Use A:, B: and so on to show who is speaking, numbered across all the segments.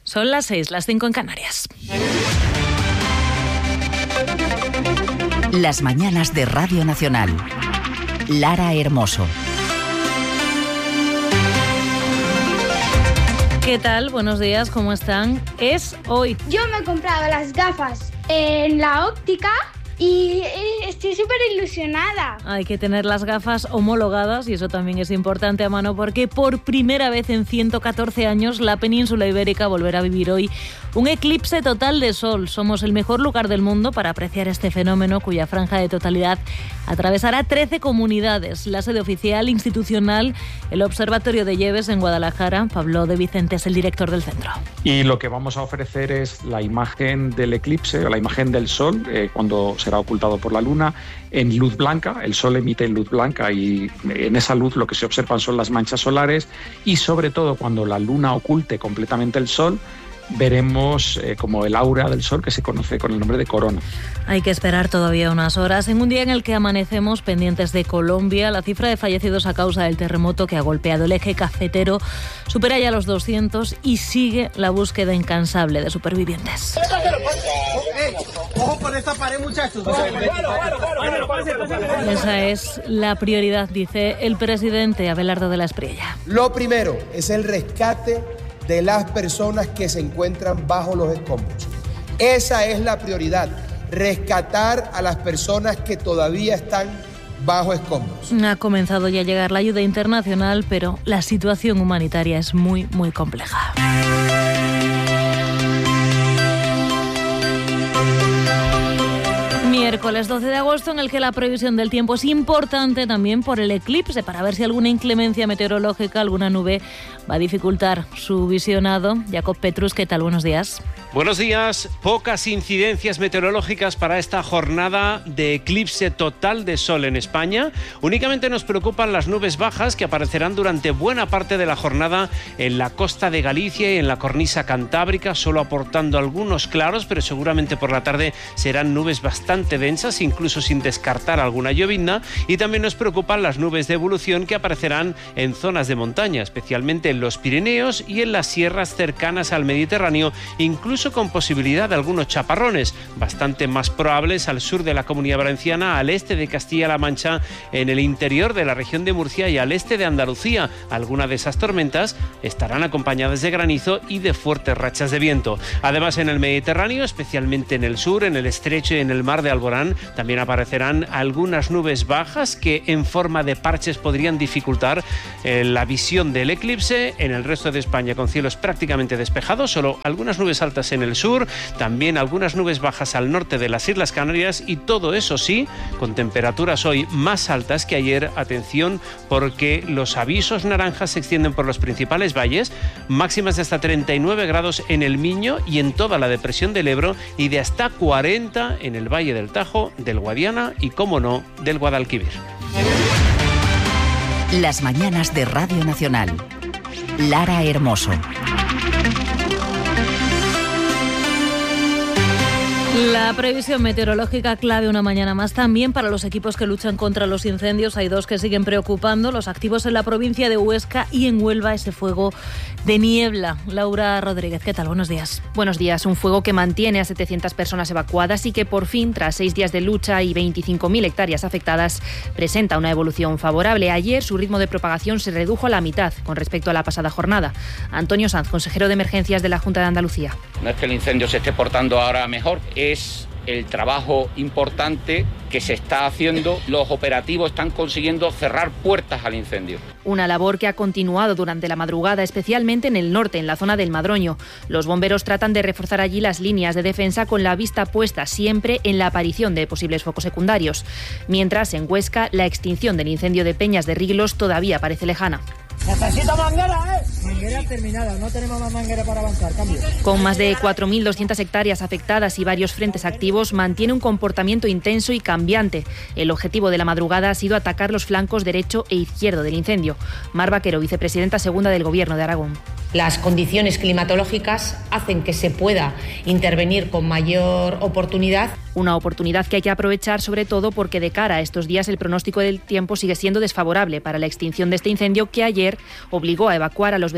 A: Son las 6, las 5 en Canarias.
B: Las mañanas de Radio Nacional. Lara Hermoso.
A: ¿Qué tal? Buenos días, ¿cómo están? Es hoy.
C: Yo me he comprado las gafas en la óptica y estoy súper ilusionada.
A: Hay que tener las gafas homologadas y eso también es importante a mano porque por primera vez en 114 años la península ibérica volverá a vivir hoy un eclipse total de sol. Somos el mejor lugar del mundo para apreciar este fenómeno cuya franja de totalidad atravesará 13 comunidades. La sede oficial institucional, el Observatorio de Lleves en Guadalajara. Pablo de Vicente es el director del centro.
D: Y lo que vamos a ofrecer es la imagen del eclipse o la imagen del sol cuando será ocultado por la luna en luz blanca. El sol emite luz blanca y en esa luz lo que se observan son las manchas solares y sobre todo cuando la luna oculte completamente el sol veremos como el aura del sol que se conoce con el nombre de corona.
A: Hay que esperar todavía unas horas. En un día en el que amanecemos pendientes de Colombia, la cifra de fallecidos a causa del terremoto que ha golpeado el eje cafetero supera ya los 200 y sigue la búsqueda incansable de supervivientes.
E: ¡Ojo con esta pared, muchachos!
A: Esa es la prioridad, dice el presidente Abelardo de la Espriella.
F: Lo primero es el rescate de las personas que se encuentran bajo los escombros. Esa es la prioridad, rescatar a las personas que todavía están bajo escombros.
A: Ha comenzado ya a llegar la ayuda internacional, pero la situación humanitaria es muy, muy compleja. Miércoles 12 de agosto, en el que la previsión del tiempo es importante también por el eclipse, para ver si alguna inclemencia meteorológica, alguna nube, va a dificultar su visionado. Jacob Petrus, ¿qué tal? Buenos días.
G: Buenos días. Pocas incidencias meteorológicas para esta jornada de eclipse total de sol en España. Únicamente nos preocupan las nubes bajas que aparecerán durante buena parte de la jornada en la costa de Galicia y en la cornisa cantábrica, solo aportando algunos claros, pero seguramente por la tarde serán nubes bastante densas, incluso sin descartar alguna llovizna. Y también nos preocupan las nubes de evolución que aparecerán en zonas de montaña, especialmente en los Pirineos y en las sierras cercanas al Mediterráneo, incluso con posibilidad de algunos chaparrones, bastante más probables al sur de la Comunidad Valenciana, al este de Castilla-La Mancha, en el interior de la región de Murcia y al este de Andalucía. Algunas de esas tormentas estarán acompañadas de granizo y de fuertes rachas de viento. Además, en el Mediterráneo, especialmente en el sur, en el estrecho y en el mar de Alborán, también aparecerán algunas nubes bajas que en forma de parches podrían dificultar la visión del eclipse. En el resto de España, con cielos prácticamente despejados, solo algunas nubes altas en el sur, también algunas nubes bajas al norte de las Islas Canarias y todo eso sí, con temperaturas hoy más altas que ayer. Atención, porque los avisos naranjas se extienden por los principales valles, máximas de hasta 39 grados en el Miño y en toda la depresión del Ebro y de hasta 40 en el Valle del Tajo, del Guadiana y, como no, del Guadalquivir.
B: Las mañanas de Radio Nacional. Lara Hermoso.
A: La previsión meteorológica clave una mañana más también para los equipos que luchan contra los incendios. Hay dos que siguen preocupando, los activos en la provincia de Huesca y en Huelva, ese fuego de niebla. Laura Rodríguez, ¿qué tal? Buenos días.
H: Buenos días. Un fuego que mantiene a 700 personas evacuadas y que por fin, tras 6 días de lucha y 25.000 hectáreas afectadas, presenta una evolución favorable. Ayer su ritmo de propagación se redujo a la mitad con respecto a la pasada jornada. Antonio Sanz, consejero de Emergencias de la Junta de Andalucía.
I: No es que el incendio se esté portando ahora mejor, es el trabajo importante que se está haciendo. Los operativos están consiguiendo cerrar puertas al incendio.
H: Una labor que ha continuado durante la madrugada, especialmente en el norte, en la zona del Madroño. Los bomberos tratan de reforzar allí las líneas de defensa con la vista puesta siempre en la aparición de posibles focos secundarios. Mientras, en Huesca, la extinción del incendio de Peñas de Riglos todavía parece lejana.
E: ¡Necesito manguera, Manguera terminada, no tenemos más manguera para avanzar, cambio.
H: Con más de 4.200 hectáreas afectadas y varios frentes activos, mantiene un comportamiento intenso y cambiante. El objetivo de la madrugada ha sido atacar los flancos derecho e izquierdo del incendio. Mar Vaquero, vicepresidenta segunda del Gobierno de Aragón.
J: Las condiciones climatológicas hacen que se pueda intervenir con mayor oportunidad.
H: Una oportunidad que hay que aprovechar, sobre todo porque de cara a estos días el pronóstico del tiempo sigue siendo desfavorable para la extinción de este incendio, que ayer obligó a evacuar a los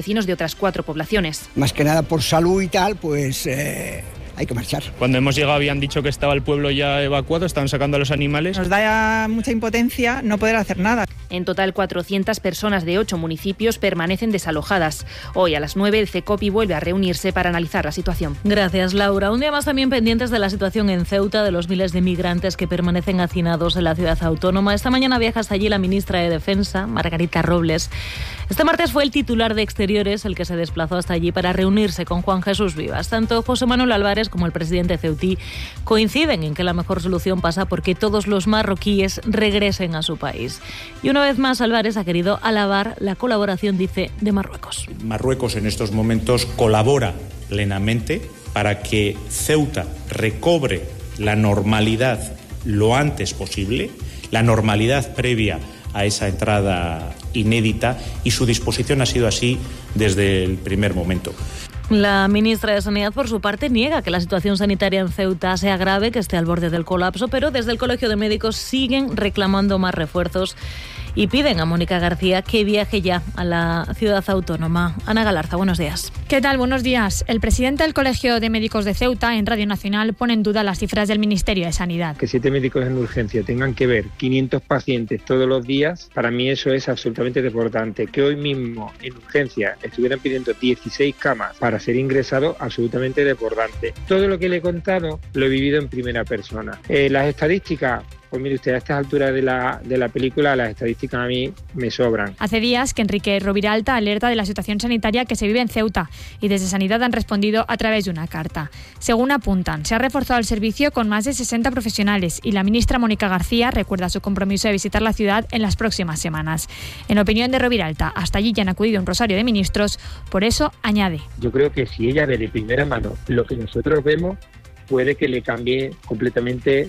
H: vecinos de otras 4 poblaciones.
K: Más que nada por salud y tal, pues hay que marchar.
L: Cuando hemos llegado habían dicho que estaba el pueblo ya evacuado, estaban sacando a los animales.
M: Nos da mucha impotencia no poder hacer nada.
H: En total, 400 personas de 8 municipios permanecen desalojadas. Hoy a las 9 el CECOPI vuelve a reunirse para analizar la situación.
A: Gracias, Laura. Un día más también pendientes de la situación en Ceuta, de los miles de migrantes que permanecen hacinados en la ciudad autónoma. Esta mañana viaja hasta allí la ministra de Defensa, Margarita Robles. Este martes fue el titular de Exteriores el que se desplazó hasta allí para reunirse con Juan Jesús Vivas. Tanto José Manuel Álvarez como el presidente ceutí coinciden en que la mejor solución pasa porque todos los marroquíes regresen a su país. Y una vez más, Álvarez ha querido alabar la colaboración, dice, de Marruecos.
N: Marruecos en estos momentos colabora plenamente para que Ceuta recobre la normalidad lo antes posible, la normalidad previa a esa entrada inédita, y su disposición ha sido así desde el primer momento.
A: La ministra de Sanidad, por su parte, niega que la situación sanitaria en Ceuta sea grave, que esté al borde del colapso, pero desde el Colegio de Médicos siguen reclamando más refuerzos y piden a Mónica García que viaje ya a la ciudad autónoma. Ana Galarza, buenos días.
O: ¿Qué tal? Buenos días. El presidente del Colegio de Médicos de Ceuta, en Radio Nacional, pone en duda las cifras del Ministerio de Sanidad.
P: Que 7 médicos en urgencia tengan que ver 500 pacientes todos los días, para mí eso es absolutamente desbordante. Que hoy mismo en urgencia estuvieran pidiendo 16 camas para ser ingresado, absolutamente desbordante. Todo lo que le he contado lo he vivido en primera persona. Las estadísticas, pues mire usted, a estas alturas de la película las estadísticas a mí me sobran.
O: Hace días que Enrique Roviralta alerta de la situación sanitaria que se vive en Ceuta y desde Sanidad han respondido a través de una carta. Según apuntan, se ha reforzado el servicio con más de 60 profesionales y la ministra Mónica García recuerda su compromiso de visitar la ciudad en las próximas semanas. En opinión de Roviralta, hasta allí ya han acudido un rosario de ministros, por eso añade.
P: Yo creo que si ella ve de primera mano lo que nosotros vemos, puede que le cambie completamente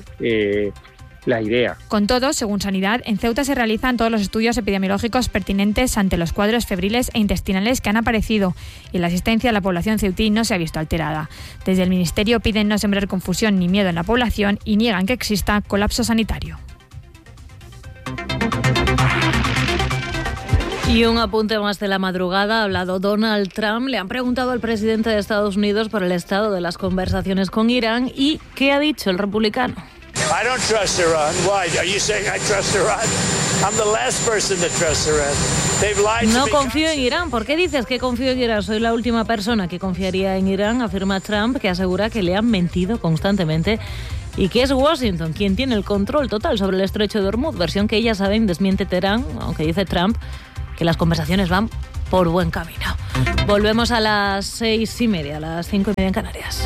P: la idea.
O: Con todo, según Sanidad, en Ceuta se realizan todos los estudios epidemiológicos pertinentes ante los cuadros febriles e intestinales que han aparecido y la asistencia a la población ceutí no se ha visto alterada. Desde el Ministerio piden no sembrar confusión ni miedo en la población y niegan que exista colapso sanitario.
A: Y un apunte más de la madrugada, ha hablado Donald Trump. Le han preguntado al presidente de Estados Unidos por el estado de las conversaciones con Irán y ¿qué ha dicho el republicano?
Q: I don't trust Iran. Why? Are you saying I trust Iran? I'm the last person to trust Iran. They've lied to me.
A: No confío en Irán. ¿Por qué dices que confío en Irán? Soy la última persona que confiaría en Irán, afirma Trump, que asegura que le han mentido constantemente y que es Washington quien tiene el control total sobre el estrecho de Hormuz, versión que ya saben desmiente Teherán, aunque dice Trump que las conversaciones van por buen camino. Volvemos a las 6:30, a las 5:30 en Canarias.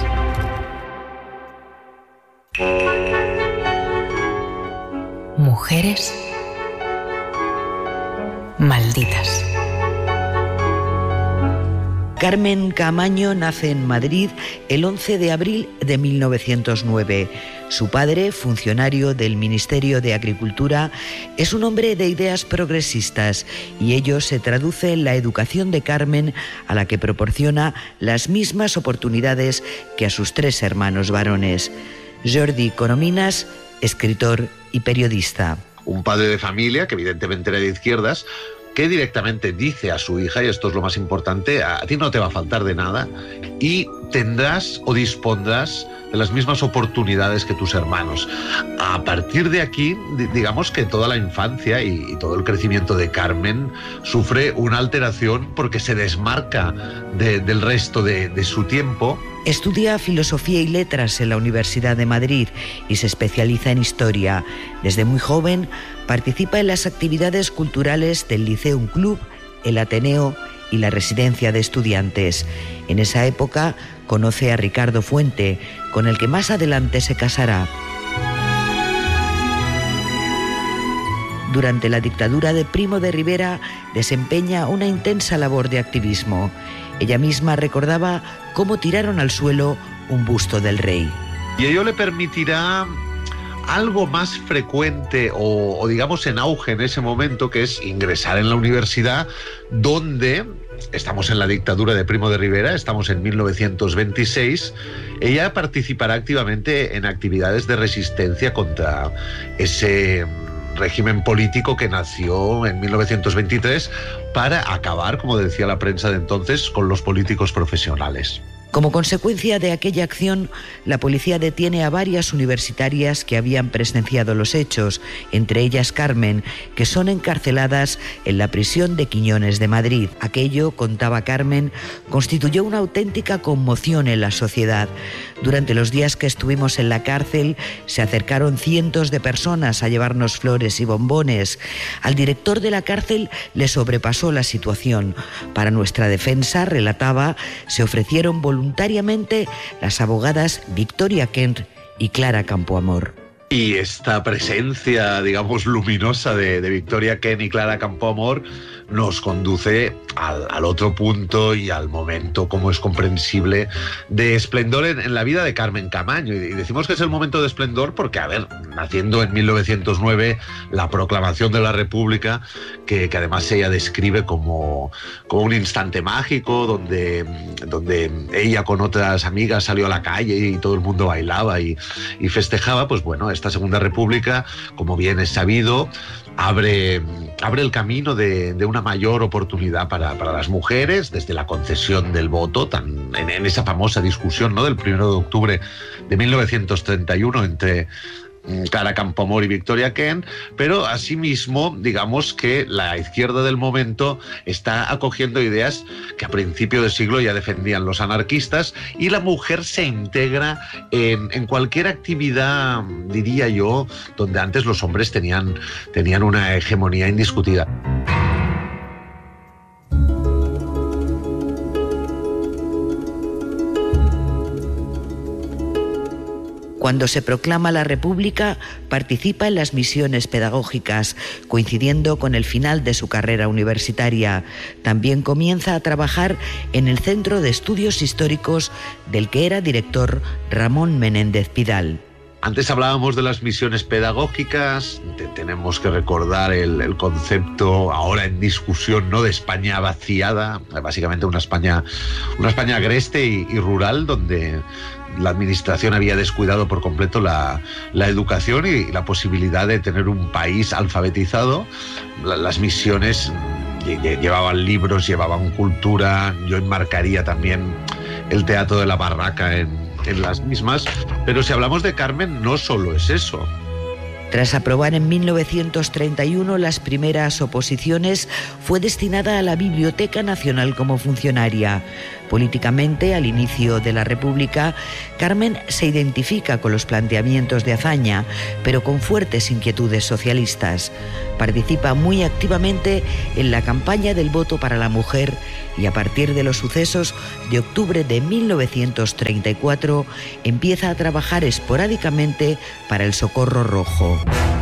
B: Mujeres malditas.
R: Carmen Caamaño nace en Madrid el 11 de abril de 1909. Su padre, funcionario del Ministerio de Agricultura, es un hombre de ideas progresistas y ello se traduce en la educación de Carmen, a la que proporciona las mismas oportunidades que a sus 3 hermanos varones. Jordi Corominas, escritor y periodista.
S: Un padre de familia, que evidentemente era de izquierdas, que directamente dice a su hija, y esto es lo más importante, a ti no te va a faltar de nada y tendrás o dispondrás de las mismas oportunidades que tus hermanos. A partir de aquí, digamos que toda la infancia y todo el crecimiento de Carmen sufre una alteración porque se desmarca del resto de su tiempo.
R: Estudia Filosofía y Letras en la Universidad de Madrid y se especializa en Historia. Desde muy joven participa en las actividades culturales del Liceum Club, el Ateneo y la Residencia de Estudiantes. En esa época conoce a Ricardo Fuente, con el que más adelante se casará. Durante la dictadura de Primo de Rivera desempeña una intensa labor de activismo. Ella misma recordaba cómo tiraron al suelo un busto del rey.
S: Y ello le permitirá algo más frecuente o digamos en auge en ese momento, que es ingresar en la universidad, donde estamos en la dictadura de Primo de Rivera, estamos en 1926, ella participará activamente en actividades de resistencia contra ese régimen político que nació en 1923 para acabar, como decía la prensa de entonces, con los políticos profesionales.
R: Como consecuencia de aquella acción, la policía detiene a varias universitarias que habían presenciado los hechos, entre ellas Carmen, que son encarceladas en la prisión de Quiñones de Madrid. Aquello, contaba Carmen, constituyó una auténtica conmoción en la sociedad. Durante los días que estuvimos en la cárcel, se acercaron cientos de personas a llevarnos flores y bombones. Al director de la cárcel le sobrepasó la situación. Para nuestra defensa, relataba, se ofrecieron voluntariamente las abogadas Victoria Kent y Clara Campoamor.
S: Y esta presencia, digamos, luminosa de Victoria Kent y Clara Campoamor nos conduce al otro punto y al momento, como es comprensible, de esplendor en la vida de Carmen Camaño. Y decimos que es el momento de esplendor porque, a ver, naciendo en 1909, la proclamación de la República, que además ella describe como un instante mágico, donde ella con otras amigas salió a la calle y todo el mundo bailaba y festejaba, pues bueno, esta Segunda República, como bien es sabido, abre el camino de una mayor oportunidad para las mujeres, desde la concesión del voto, en esa famosa discusión, ¿no?, del 1 de octubre de 1931 entre Clara Campoamor y Victoria Kent, pero asimismo, digamos que la izquierda del momento está acogiendo ideas que a principio de siglo ya defendían los anarquistas, y la mujer se integra en cualquier actividad, diría yo, donde antes los hombres tenían una hegemonía indiscutida.
R: Cuando se proclama la República, participa en las misiones pedagógicas, coincidiendo con el final de su carrera universitaria. También comienza a trabajar en el Centro de Estudios Históricos, del que era director Ramón Menéndez Pidal.
S: Antes hablábamos de las misiones pedagógicas, tenemos que recordar el concepto ahora en discusión, ¿no?, de España vaciada, básicamente una España agreste y rural, donde la administración había descuidado por completo la educación y la posibilidad de tener un país alfabetizado. Las misiones llevaban libros, llevaban cultura. Yo enmarcaría también el teatro de la Barraca en las mismas, pero si hablamos de Carmen, no solo es eso.
R: Tras aprobar en 1931 las primeras oposiciones, fue destinada a la Biblioteca Nacional como funcionaria. Políticamente, al inicio de la República, Carmen se identifica con los planteamientos de Azaña, pero con fuertes inquietudes socialistas. Participa muy activamente en la campaña del voto para la mujer y a partir de los sucesos de octubre de 1934 empieza a trabajar esporádicamente para el Socorro Rojo.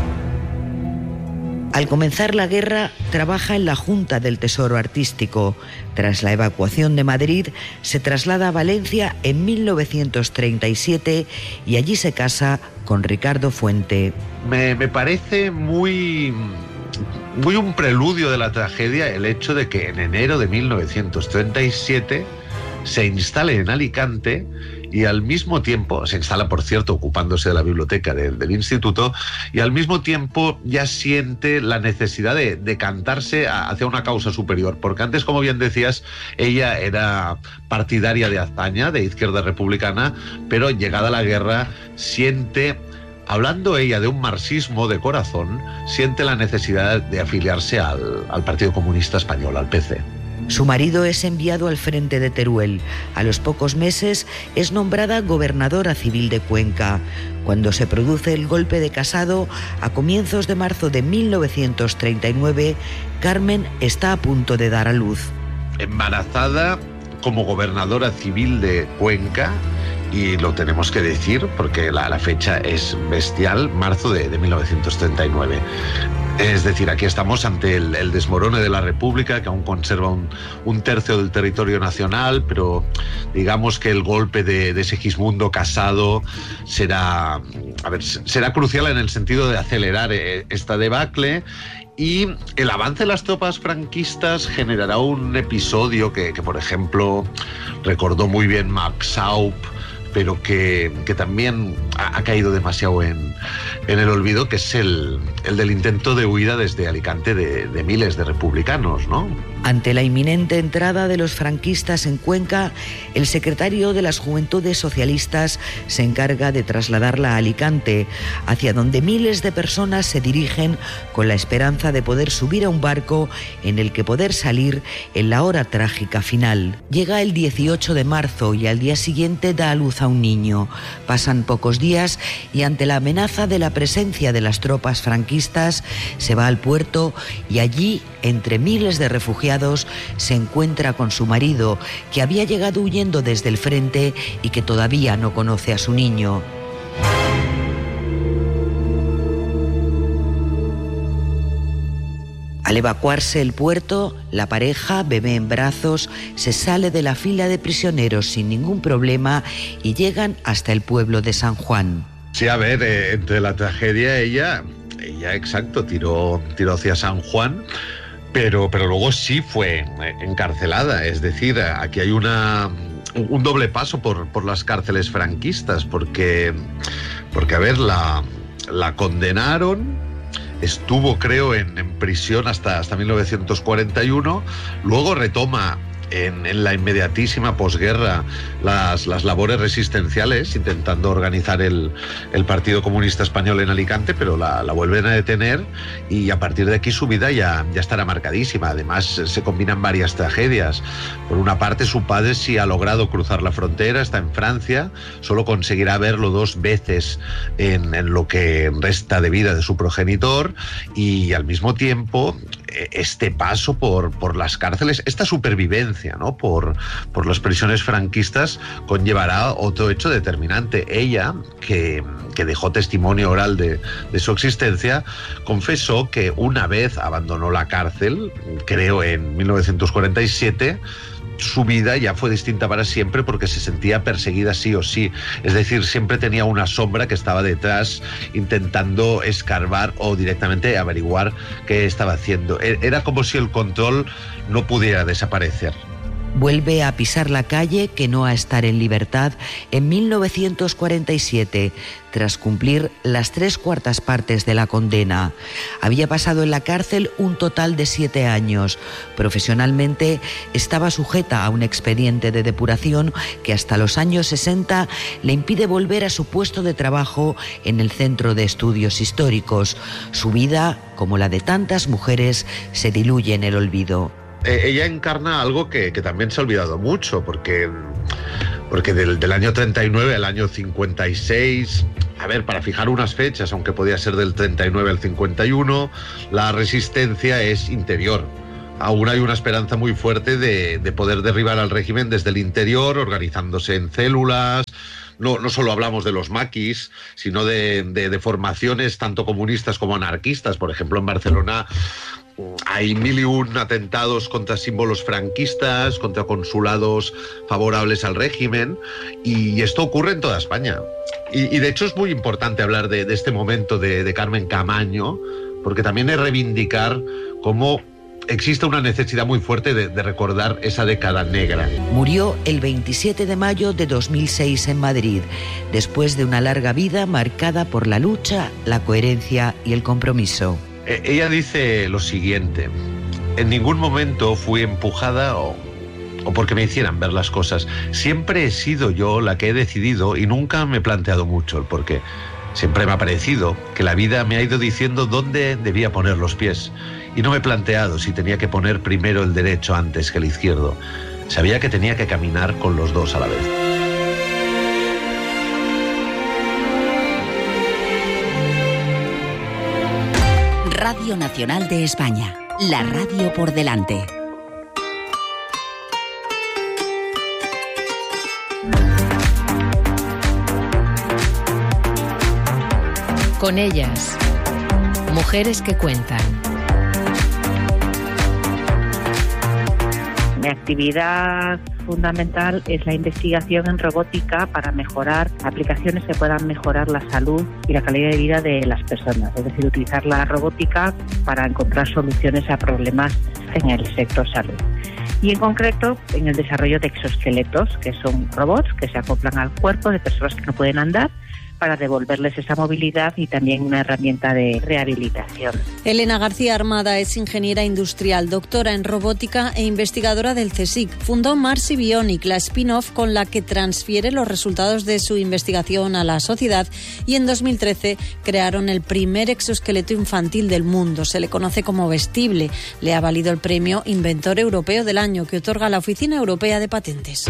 R: Al comenzar la guerra, trabaja en la Junta del Tesoro Artístico. Tras la evacuación de Madrid, se traslada a Valencia en 1937 y allí se casa con Ricardo Fuente.
S: Me parece muy un preludio de la tragedia el hecho de que en enero de 1937 se instale en Alicante y al mismo tiempo, se instala por cierto ocupándose de la biblioteca del instituto, y al mismo tiempo ya siente la necesidad de decantarse hacia una causa superior, porque antes, como bien decías, ella era partidaria de Azaña, de izquierda republicana, pero llegada la guerra siente, hablando ella de un marxismo de corazón, siente la necesidad de afiliarse al Partido Comunista Español, al PC.
R: Su marido es enviado al frente de Teruel. A los pocos meses es nombrada gobernadora civil de Cuenca. Cuando se produce el golpe de Casado, a comienzos de marzo de 1939, Carmen está a punto de dar a luz.
S: Embarazada como gobernadora civil de Cuenca, y lo tenemos que decir porque la fecha es bestial, marzo de 1939. Es decir, aquí estamos ante el desmorone de la República, que aún conserva un tercio del territorio nacional, pero digamos que el golpe de Segismundo Casado será crucial en el sentido de acelerar esta debacle. Y el avance de las tropas franquistas generará un episodio que por ejemplo, recordó muy bien Max Saup, pero que también ha caído demasiado en el olvido, que es el el del intento de huida desde Alicante de miles de republicanos, ¿no?
R: Ante la inminente entrada de los franquistas en Cuenca, el secretario de las Juventudes Socialistas se encarga de trasladarla a Alicante, hacia donde miles de personas se dirigen con la esperanza de poder subir a un barco en el que poder salir en la hora trágica final. Llega el 18 de marzo y al día siguiente da a luz a un niño. Pasan pocos días y ante la amenaza de la presencia de las tropas franquistas, se va al puerto y allí, entre miles de refugiados, se encuentra con su marido, que había llegado huyendo desde el frente y que todavía no conoce a su niño. Al evacuarse el puerto, la pareja, bebé en brazos, se sale de la fila de prisioneros sin ningún problema y llegan hasta el pueblo de San Juan.
S: Sí, a ver, entre la tragedia ella exacto, tiró hacia San Juan, pero luego sí fue encarcelada. Es decir, aquí hay un doble paso por las cárceles franquistas, porque a ver, la condenaron. Estuvo, creo, en prisión hasta 1941, luego retoma en la inmediatísima posguerra las labores resistenciales, intentando organizar el Partido Comunista Español en Alicante, pero la vuelven a detener y a partir de aquí su vida ya estará marcadísima. Además, se combinan varias tragedias. Por una parte, su padre sí ha logrado cruzar la frontera, está en Francia, solo conseguirá verlo 2 veces en lo que resta de vida de su progenitor, y al mismo tiempo este paso por las cárceles, esta supervivencia, ¿no?, por las prisiones franquistas, conllevará otro hecho determinante. Ella, que dejó testimonio oral de su existencia, confesó que una vez abandonó la cárcel, creo en 1947, su vida ya fue distinta para siempre porque se sentía perseguida sí o sí. Es decir, siempre tenía una sombra que estaba detrás intentando escarbar o directamente averiguar qué estaba haciendo. Era como si el control no pudiera desaparecer.
R: Vuelve a pisar la calle, que no a estar en libertad, en 1947, tras cumplir las 3/4 partes de la condena. Había pasado en la cárcel un total de 7 años. Profesionalmente estaba sujeta a un expediente de depuración que hasta los años 60 le impide volver a su puesto de trabajo en el Centro de Estudios Históricos. Su vida, como la de tantas mujeres, se diluye en el olvido.
S: Ella encarna algo que también se ha olvidado mucho, porque del año 39 al año 56, a ver, para fijar unas fechas, aunque podía ser del 39 al 51, la resistencia es interior. Aún hay una esperanza muy fuerte de poder derribar al régimen desde el interior, organizándose en células. No solo hablamos de los maquis, sino de formaciones tanto comunistas como anarquistas. Por ejemplo, en Barcelona hay 1001 atentados contra símbolos franquistas, contra consulados favorables al régimen, y esto ocurre en toda España. Y de hecho es muy importante hablar de este momento de Carmen Camaño, porque también es reivindicar cómo existe una necesidad muy fuerte de recordar esa década negra.
R: Murió el 27 de mayo de 2006 en Madrid, después de una larga vida marcada por la lucha, la coherencia y el compromiso.
S: Ella dice lo siguiente: en ningún momento fui empujada o porque me hicieran ver las cosas. Siempre he sido yo la que he decidido y nunca me he planteado mucho el porqué. Siempre me ha parecido que la vida me ha ido diciendo dónde debía poner los pies, y no me he planteado si tenía que poner primero el derecho antes que el izquierdo. Sabía que tenía que caminar con los dos a la vez.
B: Radio Nacional de España, la radio por delante.
T: Con ellas, mujeres que cuentan.
U: Mi actividad fundamental es la investigación en robótica para mejorar aplicaciones que puedan mejorar la salud y la calidad de vida de las personas. Es decir, utilizar la robótica para encontrar soluciones a problemas en el sector salud. Y en concreto en el desarrollo de exoesqueletos, que son robots que se acoplan al cuerpo de personas que no pueden andar para devolverles esa movilidad y también una herramienta de rehabilitación.
C: Elena García Armada es ingeniera industrial, doctora en robótica e investigadora del CSIC. Fundó Marsi Bionic, la spin-off con la que transfiere los resultados de su investigación a la sociedad, y en 2013 crearon el primer exoesqueleto infantil del mundo. Se le conoce como Vestible. Le ha valido el premio Inventor Europeo del Año que otorga la Oficina Europea de Patentes.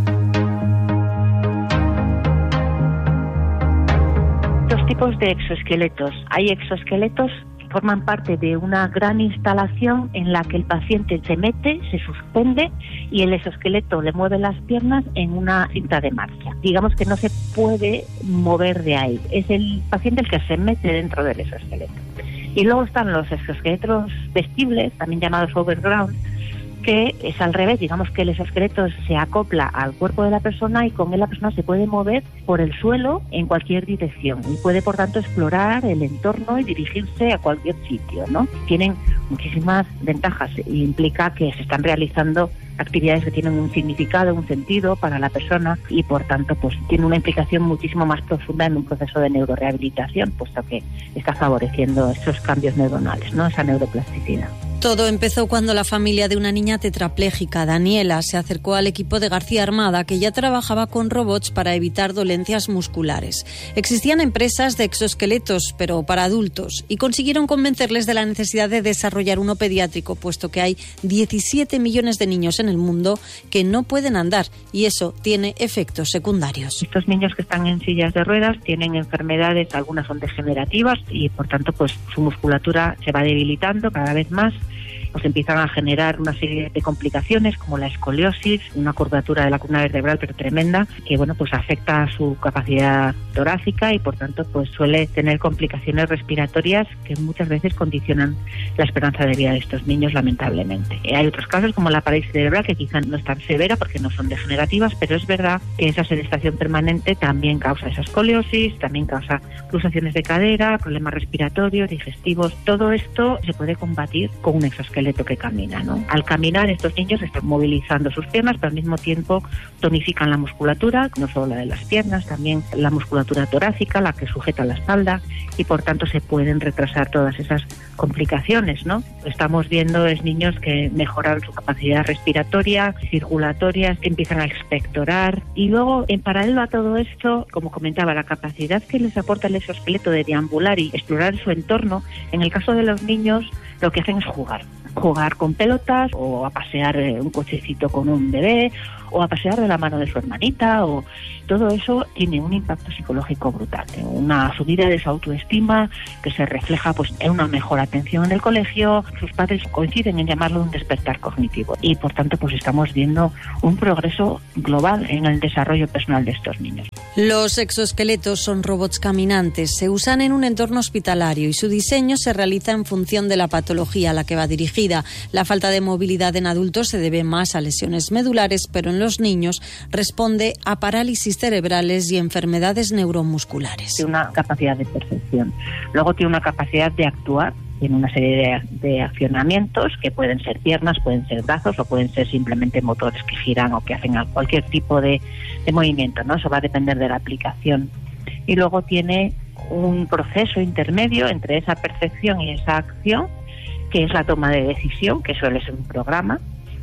U: Dos tipos de exoesqueletos. Hay exoesqueletos que forman parte de una gran instalación en la que el paciente se mete, se suspende y el exoesqueleto le mueve las piernas en una cinta de marcha. Digamos que no se puede mover de ahí. Es el paciente el que se mete dentro del exoesqueleto. Y luego están los exoesqueletos vestibles, también llamados overground, que es al revés, digamos que el exoesqueleto se acopla al cuerpo de la persona y con él la persona se puede mover por el suelo en cualquier dirección y puede por tanto explorar el entorno y dirigirse a cualquier sitio, ¿no? Tienen muchísimas ventajas e implica que se están realizando actividades que tienen un significado, un sentido para la persona y por tanto pues tiene una implicación muchísimo más profunda en un proceso de neurorehabilitación, puesto que está favoreciendo esos cambios neuronales, ¿no? Esa neuroplasticidad.
C: Todo empezó cuando la familia de una niña tetrapléjica, Daniela, se acercó al equipo de García Armada, que ya trabajaba con robots para evitar dolencias musculares. Existían empresas de exoesqueletos, pero para adultos, y consiguieron convencerles de la necesidad de desarrollar uno pediátrico, puesto que hay 17 millones de niños en el mundo que no pueden andar, y eso tiene efectos secundarios.
U: Estos niños que están en sillas de ruedas tienen enfermedades, algunas son degenerativas, y por tanto pues su musculatura se va debilitando cada vez más. Pues empiezan a generar una serie de complicaciones como la escoliosis, una curvatura de la columna vertebral pero tremenda, que bueno pues afecta a su capacidad torácica y por tanto pues suele tener complicaciones respiratorias que muchas veces condicionan la esperanza de vida de estos niños, lamentablemente. Hay otros casos como la parálisis cerebral, que quizá no es tan severa porque no son degenerativas, pero es verdad que esa sedestación permanente también causa esa escoliosis, también causa luxaciones de cadera, problemas respiratorios, digestivos. Todo esto se puede combatir con un exoesqueleto que camina, ¿no? Al caminar estos niños están movilizando sus piernas, pero al mismo tiempo tonifican la musculatura, no solo la de las piernas, también la musculatura torácica, la que sujeta la espalda, y por tanto se pueden retrasar todas esas complicaciones, ¿no? Lo que estamos viendo es niños que mejoran su capacidad respiratoria, circulatoria, que empiezan a expectorar, y luego en paralelo a todo esto, como comentaba, la capacidad que les aporta el exoesqueleto de deambular y explorar su entorno. En el caso de los niños lo que hacen es jugar con pelotas o a pasear un cochecito con un bebé o a pasear de la mano de su hermanita, o todo eso tiene un impacto psicológico brutal, una subida de su autoestima que se refleja pues en una mejor atención en el colegio. Sus padres coinciden en llamarlo un despertar cognitivo y por tanto pues estamos viendo un progreso global en el desarrollo personal de estos niños.
C: Los exoesqueletos son robots caminantes, se usan en un entorno hospitalario y su diseño se realiza en función de la patología a la que va dirigida. La falta de movilidad en adultos se debe más a lesiones medulares, pero en los niños responde a parálisis cerebrales y enfermedades neuromusculares.
U: Tiene una capacidad de percepción, luego tiene una capacidad de actuar. Tiene una serie de accionamientos que pueden ser piernas, pueden ser brazos o pueden ser simplemente motores que giran o que hacen cualquier tipo de movimiento, ¿no? Eso va a depender de la aplicación. Y luego tiene un proceso intermedio entre esa percepción y esa acción, que es la toma de decisión, que suele ser un programa.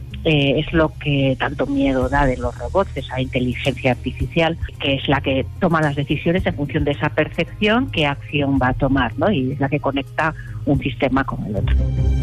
U: Es lo que tanto miedo da de los robots, esa inteligencia artificial, que es la que toma las decisiones en función de esa percepción, qué acción va a tomar, ¿no? Y es la que conecta un sistema con el otro.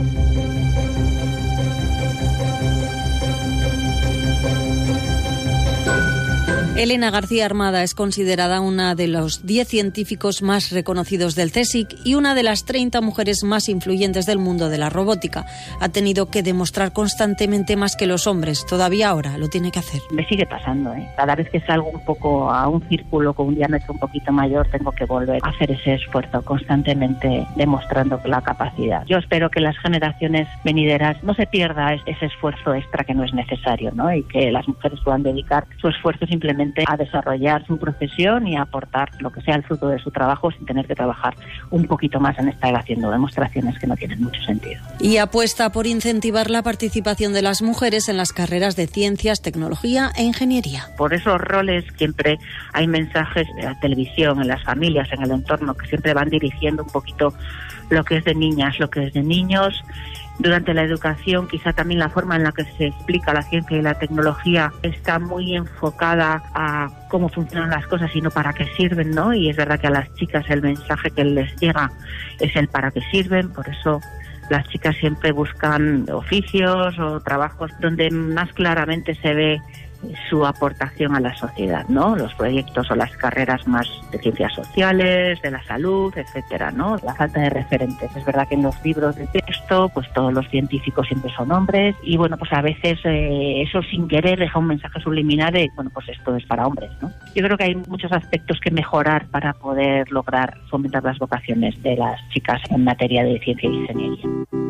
C: Elena García Armada es considerada una de los 10 científicos más reconocidos del CSIC y una de las 30 mujeres más influyentes del mundo de la robótica. Ha tenido que demostrar constantemente más que los hombres. Todavía ahora lo tiene que hacer.
U: Me sigue pasando, ¿eh? Cada vez que salgo un poco a un círculo con un diámetro un poquito mayor, tengo que volver a hacer ese esfuerzo, constantemente demostrando la capacidad. Yo espero que las generaciones venideras no se pierda ese esfuerzo extra que no es necesario, ¿no? Y que las mujeres puedan dedicar su esfuerzo simplemente realmente a desarrollar su profesión y a aportar lo que sea el fruto de su trabajo sin tener que trabajar un poquito más en estar haciendo demostraciones que no tienen mucho sentido.
C: Y apuesta por incentivar la participación de las mujeres en las carreras de ciencias, tecnología e ingeniería.
U: Por esos roles siempre hay mensajes en la televisión, en las familias, en el entorno, que siempre van dirigiendo un poquito lo que es de niñas, lo que es de niños. Durante la educación, quizá también la forma en la que se explica la ciencia y la tecnología está muy enfocada a cómo funcionan las cosas y no para qué sirven, ¿no? Y es verdad que a las chicas el mensaje que les llega es el para qué sirven, por eso las chicas siempre buscan oficios o trabajos donde más claramente se ve su aportación a la sociedad, ¿no? Los proyectos o las carreras más de ciencias sociales, de la salud, etcétera, ¿no? La falta de referentes. Es verdad que en los libros de texto, pues todos los científicos siempre son hombres y, bueno, pues a veces eso sin querer deja un mensaje subliminal de, bueno, pues esto es para hombres, ¿no? Yo creo que hay muchos aspectos que mejorar para poder lograr fomentar las vocaciones de las chicas en materia de ciencia y ingeniería.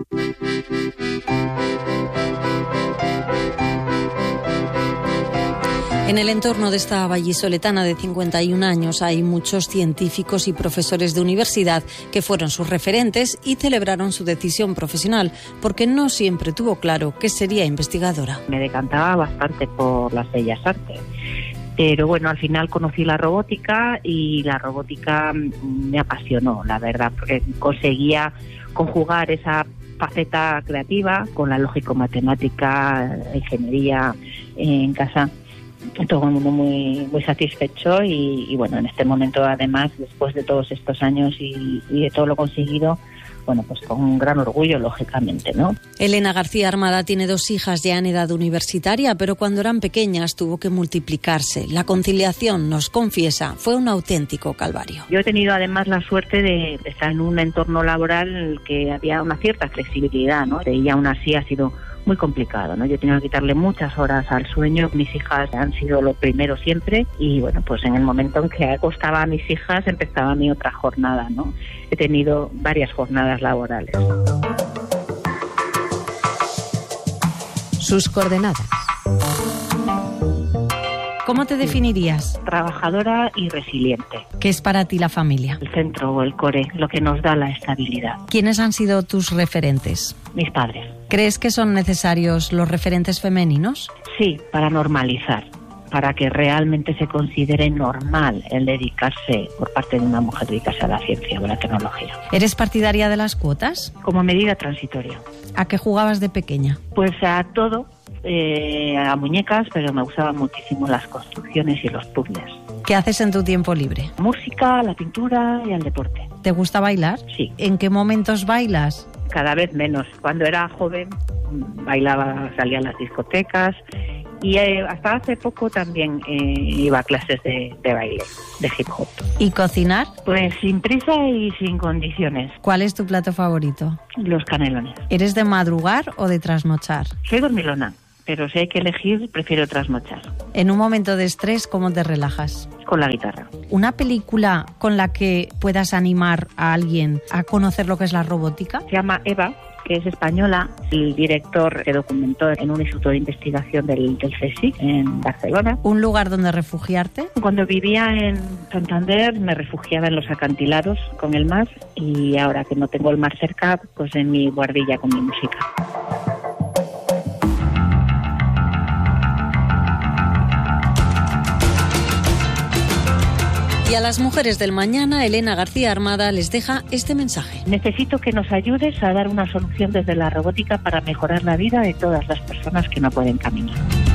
C: En el entorno de esta vallisoletana de 51 años hay muchos científicos y profesores de universidad que fueron sus referentes y celebraron su decisión profesional, porque no siempre tuvo claro que sería investigadora.
U: Me decantaba bastante por las bellas artes, pero bueno, al final conocí la robótica y la robótica me apasionó, la verdad, porque conseguía conjugar esa faceta creativa con la lógico-matemática, ingeniería en casa. Todo el mundo muy satisfecho y bueno, en este momento además, después de todos estos años y de todo lo conseguido, bueno, pues con un gran orgullo, lógicamente, ¿no?
C: Elena García Armada tiene 2 hijas ya en edad universitaria, pero cuando eran pequeñas tuvo que multiplicarse. La conciliación, nos confiesa, fue un auténtico calvario.
U: Yo he tenido además la suerte de estar en un entorno laboral en el que había una cierta flexibilidad, ¿no? Y aún así ha sido muy complicado, ¿no? Yo he tenido que quitarle muchas horas al sueño. Mis hijas han sido lo primero siempre y, bueno, pues en el momento en que acostaba a mis hijas empezaba mi otra jornada, ¿no? He tenido varias jornadas laborales.
T: Sus coordenadas.
C: ¿Cómo te definirías?
U: Trabajadora y resiliente.
C: ¿Qué es para ti la familia?
U: El centro o el core, lo que nos da la estabilidad.
C: ¿Quiénes han sido tus referentes?
U: Mis padres.
C: ¿Crees que son necesarios los referentes femeninos?
U: Sí, para normalizar, para que realmente se considere normal el dedicarse, por parte de una mujer, dedicarse a la ciencia o a la tecnología.
C: ¿Eres partidaria de las cuotas?
U: Como medida transitoria.
C: ¿A qué jugabas de pequeña?
U: Pues a todo, a muñecas, pero me gustaban muchísimo las construcciones y los puzzles.
C: ¿Qué haces en tu tiempo libre?
U: Música, la pintura y el deporte.
C: ¿Te gusta bailar?
U: Sí.
C: ¿En qué momentos bailas?
U: Cada vez menos. Cuando era joven bailaba, salía a las discotecas y hasta hace poco también iba a clases de baile, de hip hop.
C: ¿Y cocinar?
U: Pues sin prisa y sin condiciones.
C: ¿Cuál es tu plato favorito?
U: Los canelones.
C: ¿Eres de madrugar o de trasnochar?
U: Soy dormilona, pero si hay que elegir, prefiero trasnochar.
C: En un momento de estrés, ¿cómo te relajas?
U: Con la guitarra.
C: ¿Una película con la que puedas animar a alguien a conocer lo que es la robótica?
U: Se llama Eva, que es española. El director se documentó en un instituto de investigación del CSIC en Barcelona.
C: ¿Un lugar donde refugiarte?
U: Cuando vivía en Santander me refugiaba en los acantilados con el mar y ahora que no tengo el mar cerca, pues en mi guardilla con mi música.
C: Y a las mujeres del mañana, Elena García Armada les deja este mensaje.
U: Necesito que nos ayudes a dar una solución desde la robótica para mejorar la vida de todas las personas que no pueden caminar.